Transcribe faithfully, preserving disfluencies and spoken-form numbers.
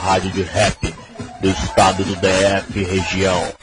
rádio de rap do estado do D F, região.